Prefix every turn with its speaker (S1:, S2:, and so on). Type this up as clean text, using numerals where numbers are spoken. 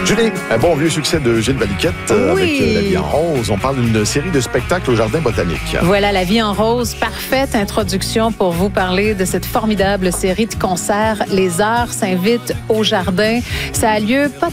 S1: Julie, un bon vieux succès de Gilles Valiquette avec La vie en rose. On parle d'une série de spectacles au Jardin botanique.
S2: Voilà, La vie en rose, parfaite introduction pour vous parler de cette formidable série de concerts. Les Arts s'invitent au Jardin. Ça a lieu pas